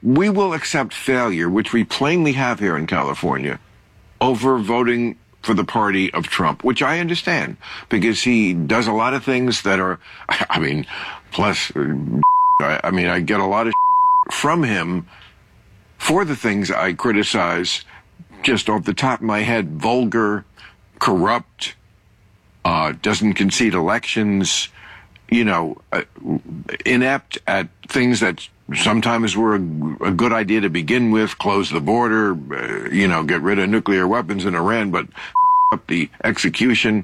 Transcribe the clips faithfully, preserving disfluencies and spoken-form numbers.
we will accept failure, which we plainly have here in California, over voting for the party of Trump, which I understand, because he does a lot of things that are, I mean, plus, I mean, I get a lot of from him for the things I criticize, just off the top of my head: vulgar, corrupt, uh, doesn't concede elections, you know, uh, inept at things that sometimes were a, a good idea to begin with: close the border, uh, you know, get rid of nuclear weapons in Iran, but up the execution.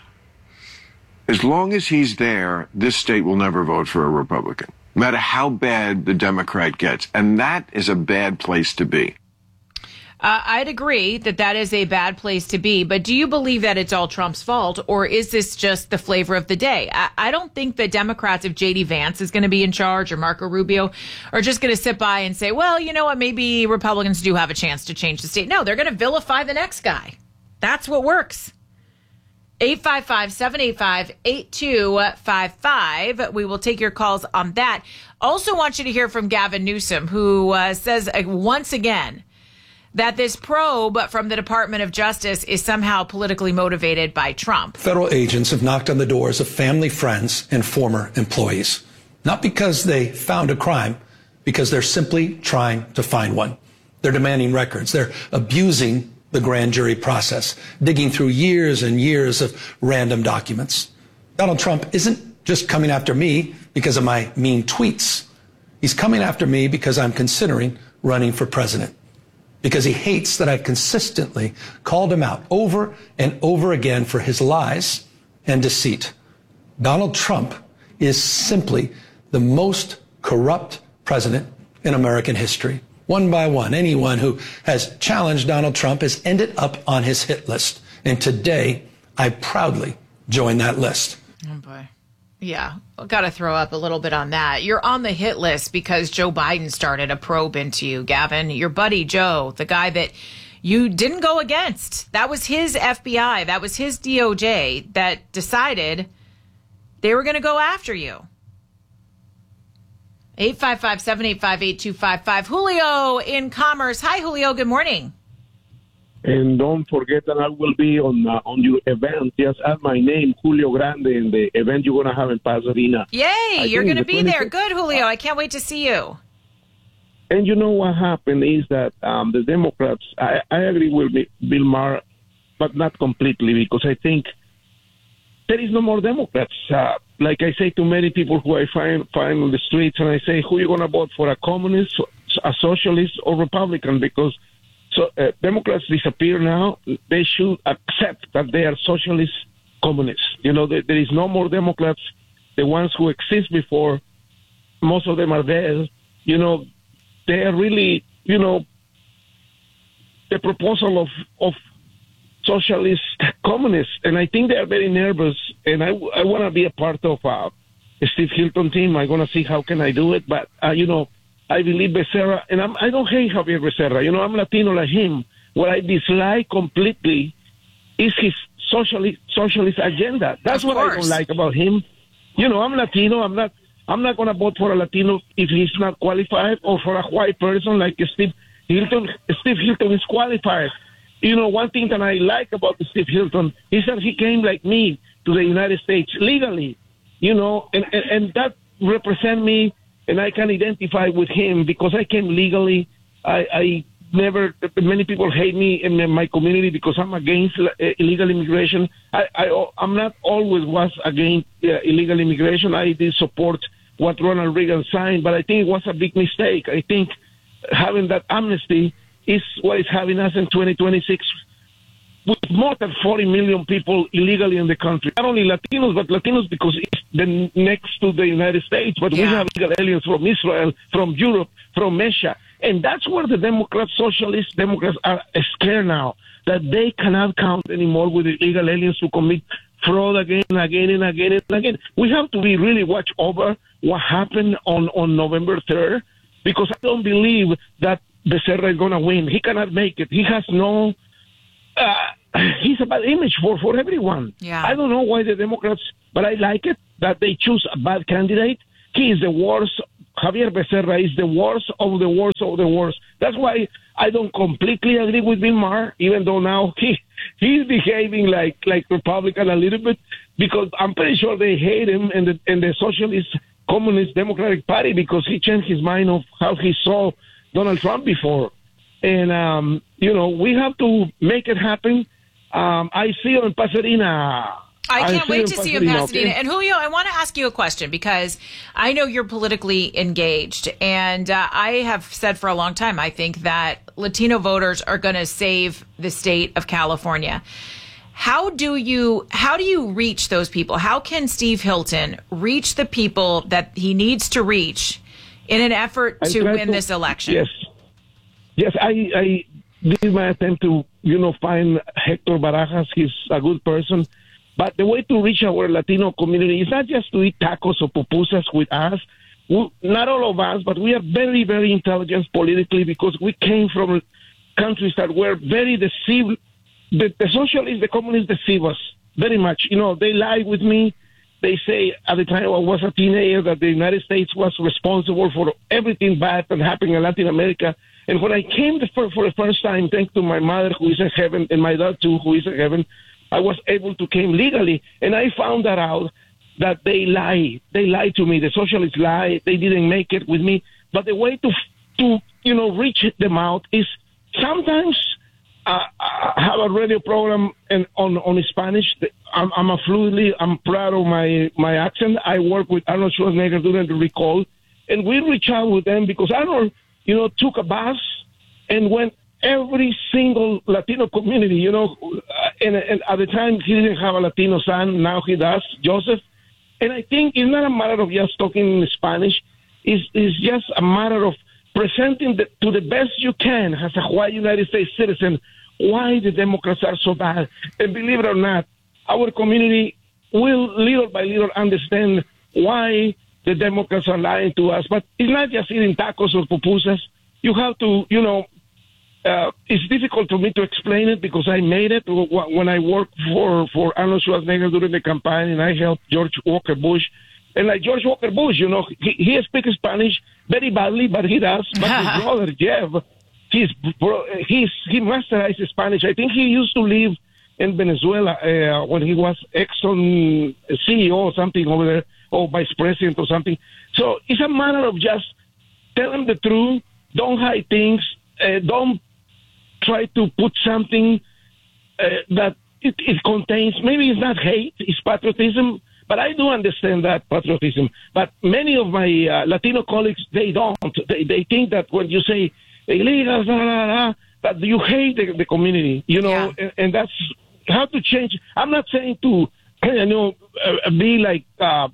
As long as he's there, this state will never vote for a Republican, no matter how bad the Democrat gets. And that is a bad place to be. Uh, I'd agree that that is a bad place to be. But do you believe that it's all Trump's fault, or is this just the flavor of the day? I, I don't think that Democrats, if J D Vance is going to be in charge or Marco Rubio, are just going to sit by and say, well, you know what, maybe Republicans do have a chance to change the state. No, they're going to vilify the next guy. That's what works. eight five five, seven eight five, eight two five five. We will take your calls on that. Also want you to hear from Gavin Newsom, who uh, says uh, once again that this probe from the Department of Justice is somehow politically motivated by Trump. Federal agents have knocked on the doors of family, friends, and former employees, not because they found a crime, because they're simply trying to find one. They're demanding records. They're abusing the grand jury process, digging through years and years of random documents. Donald Trump isn't just coming after me because of my mean tweets. He's coming after me because I'm considering running for president, because he hates that I've consistently called him out over and over again for his lies and deceit. Donald Trump is simply the most corrupt president in American history. One by one, anyone who has challenged Donald Trump has ended up on his hit list. And today, I proudly join that list. Oh, boy. Yeah, got to throw up a little bit on that. You're on the hit list because Joe Biden started a probe into you, Gavin. Your buddy Joe, the guy that you didn't go against. That was his F B I. That was his D O J that decided they were going to go after you. eight five five, seven eight five, eight two five five. Julio in Commerce. Hi, Julio. Good morning. And don't forget that I will be on uh, on your event. Just add my name, Julio Grande, in the event you're going to have in Pasadena. Yay, I you're going to be there. twenty-sixth Good, Julio. I can't wait to see you. And you know what happened is that um, the Democrats, I, I agree with Bill Maher, but not completely, because I think there is no more Democrats. Uh, like I say to many people who I find, find on the streets, and I say, who are you going to vote for, a communist, a socialist, or Republican? Because so uh, Democrats disappear now. They should accept that they are socialist communists. You know, there, there is no more Democrats. The ones who exist before, most of them are dead. You know, they are really, you know, the proposal of, of socialist communists. And I think they are very nervous. And I, I want to be a part of uh, Steve Hilton team. I'm going to see how can I do it. But, uh, you know, I believe Becerra, and I'm, I don't hate Javier Becerra. You know, I'm Latino like him. What I dislike completely is his socialist socialist agenda. That's what I don't like about him. You know, I'm Latino. I'm not. I'm not going to vote for a Latino if he's not qualified, or for a white person like Steve Hilton. Steve Hilton is qualified. You know, one thing that I like about Steve Hilton is that he came like me to the United States legally. You know, and and, and that represents me. And I can identify with him because I came legally. I, I never, many people hate me in my community because I'm against illegal immigration. I, I, I'm not always was against uh, illegal immigration. I did support what Ronald Reagan signed, but I think it was a big mistake. I think having that amnesty is what is having us in twenty twenty-six with more than forty million people illegally in the country. Not only Latinos, but Latinos because it's the next to the United States. But yeah. We have illegal aliens from Israel, from Europe, from Asia. And that's where the Democrats, socialist Democrats are scared now, that they cannot count anymore with illegal aliens to commit fraud again and again and again and again. We have to be really watch over what happened on, on November third, because I don't believe that Becerra is going to win. He cannot make it. He has no... Uh, he's a bad image for, for everyone. Yeah. I don't know why the Democrats, but I like it that they choose a bad candidate. He is the worst Javier Becerra is the worst of the worst of the worst. That's why I don't completely agree with Bill Maher, even though now he he's behaving like like Republican a little bit, because I'm pretty sure they hate him and the and the Socialist Communist Democratic Party because he changed his mind of how he saw Donald Trump before. And um, you know, we have to make it happen. Um, I see you in Pasadena. I can't I wait to Pasadena, see you in Pasadena. okay? And Julio, I want to ask you a question because I know you're politically engaged. And uh, I have said for a long time, I think that Latino voters are going to save the state of California. How do you how do you reach those people? How can Steve Hilton reach the people that he needs to reach in an effort I to try win to- this election? Yes. Yes, I, I did my attempt to, you know, find Hector Barajas. He's a good person. But the way to reach our Latino community is not just to eat tacos or pupusas with us. We, not all of us, but we are very, very intelligent politically because we came from countries that were very deceived. The, the socialists, the communists deceive us very much. You know, they lie with me. They say at the time I was a teenager that the United States was responsible for everything bad that happened in Latin America. And when I came the, for, for the first time, thanks to my mother who is in heaven and my dad too who is in heaven, I was able to came legally. And I found that out that they lie. They lie to me. The socialists lie. They didn't make it with me. But the way to, to you know, reach them out is sometimes uh, I have a radio program and on, on Spanish. I'm, I'm a fluently, I'm proud of my, my accent. I work with Arnold Schwarzenegger during the recall. And we reach out with them because Arnold, you know, took a bus and went every single Latino community, you know, and, and at the time he didn't have a Latino son. Now he does, Joseph. And I think it's not a matter of just talking in Spanish. It's, it's just a matter of presenting the, to the best you can as a white United States citizen why the Democrats are so bad. And believe it or not, our community will little by little understand why the Democrats are lying to us. But it's not just eating tacos or pupusas. You have to, you know, uh, it's difficult for me to explain it because I made it when I worked for, for Arnold Schwarzenegger during the campaign and I helped George Walker Bush. And like George Walker Bush, you know, he, he speaks Spanish very badly, but he does. But his brother, Jeff, he's, he's, he masterized Spanish. I think he used to live in Venezuela uh, when he was Exxon C E O or something over there, or vice president or something. So it's a matter of just telling the truth, don't hide things, uh, don't try to put something uh, that it, it contains, maybe it's not hate, it's patriotism, but I do understand that patriotism. But many of my uh, Latino colleagues, they don't. They, they think that when you say illegal, blah, blah, blah, that you hate the, the community, you know, Yeah. and, and that's how to change. I'm not saying to, you know, uh, be like uh,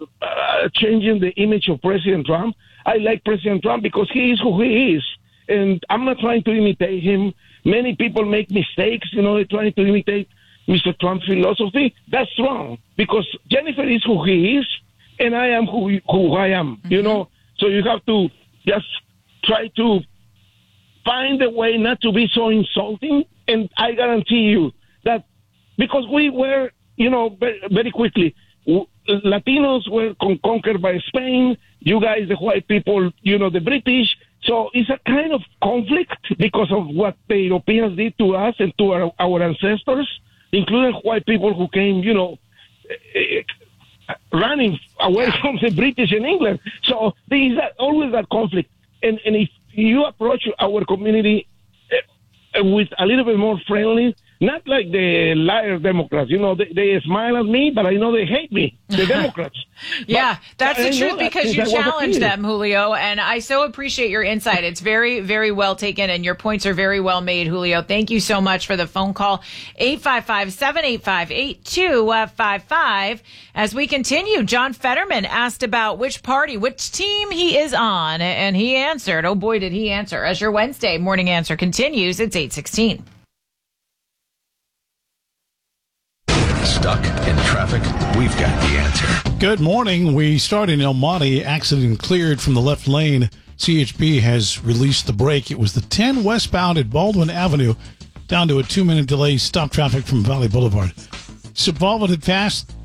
uh, changing the image of President Trump. I like President Trump because he is who he is. And I'm not trying to imitate him. Many people make mistakes, you know, they're trying to imitate Mister Trump's philosophy. That's wrong because Jennifer is who he is and I am who, who I am, mm-hmm. you know. So you have to just try to find a way not to be so insulting. And I guarantee you that because we were, you know, very, very quickly, Latinos were con- conquered by Spain. You guys, the white people, you know, the British. So it's a kind of conflict because of what the Europeans did to us and to our, our ancestors, including white people who came, you know, running away from the British in England. So there is that, always that conflict. And, and if you approach our community with a little bit more friendly, not like the liar Democrats, you know, they, they smile at me, but I know they hate me, the Democrats. Yeah, but that's the I truth that because you since I was a challenge kid. them, Julio, and I so appreciate your insight. It's very, very well taken, and your points are very well made, Julio. Thank you so much for the phone call, eight five five, seven eight five, eight two five five. As we continue, John Fetterman asked about which party, which team he is on, and he answered. Oh, boy, did he answer. As your Wednesday morning answer continues, it's eight sixteen. Stuck in traffic? We've got the answer. Good morning. We start in El Monte. Accident cleared from the left lane. C H P has released the brake. It was the ten westbound at Baldwin Avenue, down to a two-minute delay. Stop traffic from Valley Boulevard. Sepulveda fast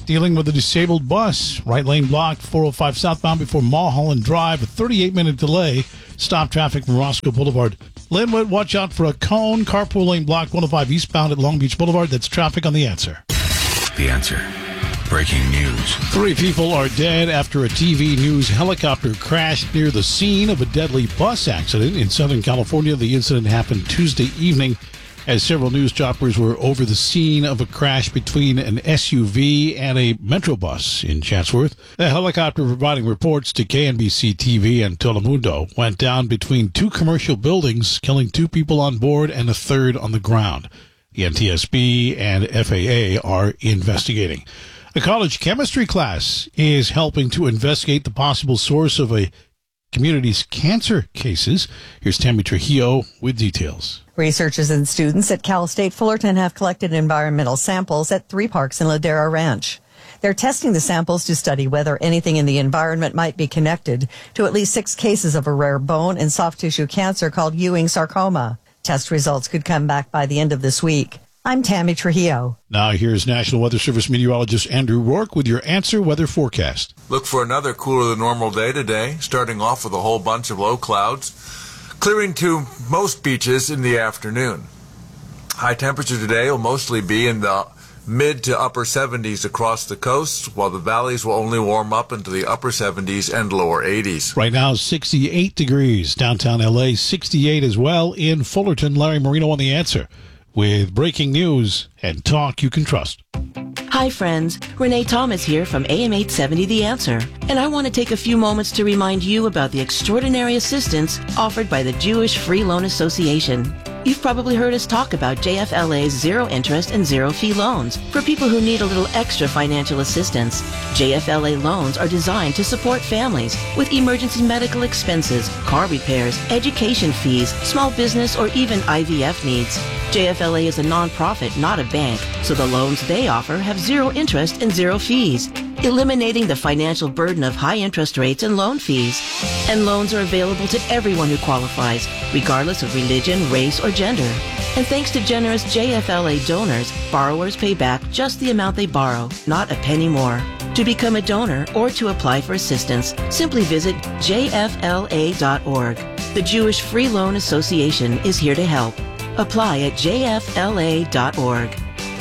dealing with a disabled bus. Right lane blocked, four oh five southbound before Mulholland Drive. A thirty-eight minute delay. Stop traffic from Roscoe Boulevard. Linwood, watch out for a cone. Carpool lane blocked, one oh five eastbound at Long Beach Boulevard. That's traffic on The Answer. The Answer. Breaking news. Three people are dead after a T V news helicopter crashed near the scene of a deadly bus accident in Southern California. The incident happened Tuesday evening as several news choppers were over the scene of a crash between an S U V and a Metro bus in Chatsworth. The helicopter providing reports to K N B C T V and Telemundo went down between two commercial buildings, killing two people on board and a third on the ground. The N T S B and F A A are investigating. A college chemistry class is helping to investigate the possible source of a community's cancer cases. Here's Tammy Trujillo with details. Researchers and students at Cal State Fullerton have collected environmental samples at three parks in Ladera Ranch. They're testing the samples to study whether anything in the environment might be connected to at least six cases of a rare bone and soft tissue cancer called Ewing sarcoma. Test results could come back by the end of this week. I'm Tammy Trujillo. Now here's National Weather Service meteorologist Andrew Rourke with your Answer weather forecast. Look for another cooler than normal day today, starting off with a whole bunch of low clouds, clearing to most beaches in the afternoon. High temperature today will mostly be in the mid to upper seventies across the coast, while the valleys will only warm up into the upper seventies and lower eighties. Right now, sixty-eight degrees. Downtown L A, sixty-eight as well. In Fullerton, Larry Marino on The Answer with breaking news and talk you can trust. Hi friends, Renee Thomas here from A M eight seventy The Answer, and I want to take a few moments to remind you about the extraordinary assistance offered by the Jewish Free Loan Association. You've probably heard us talk about J F L A's zero interest and zero fee loans for people who need a little extra financial assistance. J F L A loans are designed to support families with emergency medical expenses, car repairs, education fees, small business, or even I V F needs. J F L A is a nonprofit, not a bank, so the loans they offer have zero interest and zero fees, eliminating the financial burden of high interest rates and loan fees. And loans are available to everyone who qualifies, regardless of religion, race, or gender. And thanks to generous J F L A donors, borrowers pay back just the amount they borrow, not a penny more. To become a donor or to apply for assistance, simply visit J F L A dot org. The Jewish Free Loan Association is here to help. Apply at J F L A dot org.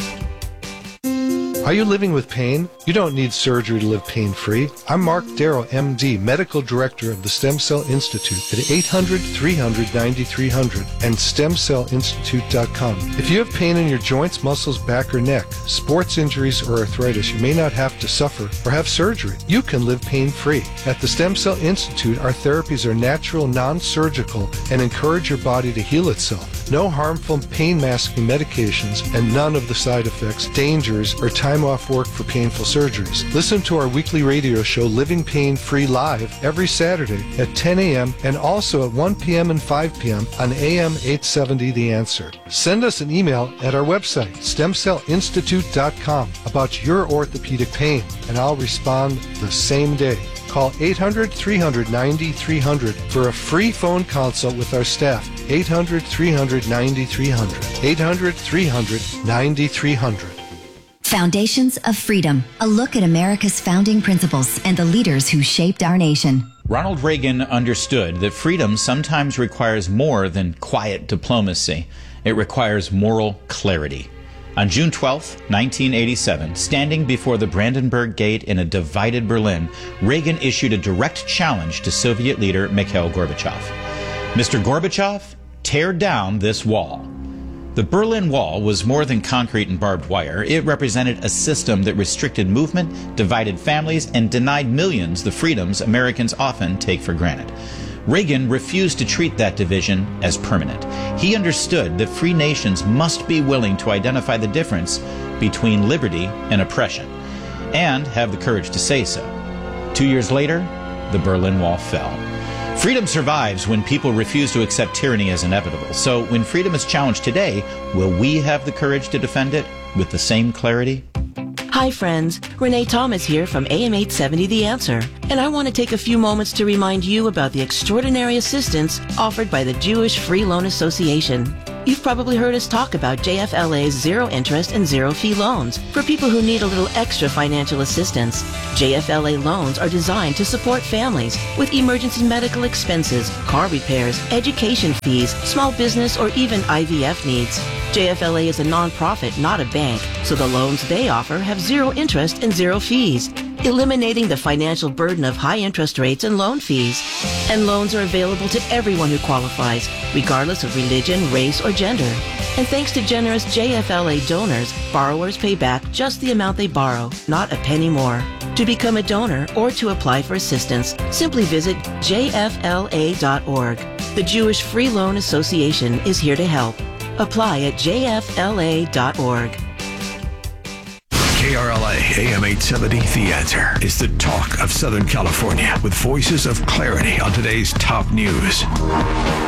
Are you living with pain? You don't need surgery to live pain-free. I'm Mark Darrow, M D, Medical Director of the Stem Cell Institute at eight hundred, three hundred, ninety-three hundred and stem cell institute dot com. If you have pain in your joints, muscles, back, or neck, sports injuries, or arthritis, you may not have to suffer or have surgery. You can live pain-free. At the Stem Cell Institute, our therapies are natural, non-surgical, and encourage your body to heal itself. No harmful pain-masking medications and none of the side effects, dangers, or time off work for painful surgeries. Listen to our weekly radio show, Living Pain Free Live, every Saturday at ten a.m. and also at one p.m. and five p.m. on A M eight seventy The Answer. Send us an email at our website, stem cell institute dot com, about your orthopedic pain, and I'll respond the same day. Call eight hundred, three hundred, ninety-three hundred for a free phone consult with our staff. eight hundred, three hundred, ninety-three hundred. eight hundred, three hundred, ninety-three hundred. Foundations of Freedom, a look at America's founding principles and the leaders who shaped our nation. Ronald Reagan understood that freedom sometimes requires more than quiet diplomacy. It requires moral clarity. On June twelfth, nineteen eighty-seven, standing before the Brandenburg Gate in a divided Berlin, Reagan issued a direct challenge to Soviet leader Mikhail Gorbachev. Mister Gorbachev, tear down this wall. The Berlin Wall was more than concrete and barbed wire. It represented a system that restricted movement, divided families, and denied millions the freedoms Americans often take for granted. Reagan refused to treat that division as permanent. He understood that free nations must be willing to identify the difference between liberty and oppression, and have the courage to say so. Two years later, the Berlin Wall fell. Freedom survives when people refuse to accept tyranny as inevitable. So when freedom is challenged today, will we have the courage to defend it with the same clarity? Hi friends, Renee Thomas here from A M eight seventy The Answer, and I want to take a few moments to remind you about the extraordinary assistance offered by the Jewish Free Loan Association. You've probably heard us talk about J F L A's zero interest and zero fee loans for people who need a little extra financial assistance. J F L A loans are designed to support families with emergency medical expenses, car repairs, education fees, small business, or even I V F needs. J F L A is a nonprofit, not a bank, so the loans they offer have zero interest and zero fees, eliminating the financial burden of high interest rates and loan fees. And loans are available to everyone who qualifies, regardless of religion, race, or gender. And thanks to generous J F L A donors, borrowers pay back just the amount they borrow, not a penny more. To become a donor or to apply for assistance, simply visit J F L A dot org. The Jewish Free Loan Association is here to help. Apply at J F L A dot org. K R L A A M eight seventy, The Answer, is the talk of Southern California with voices of clarity on today's top news.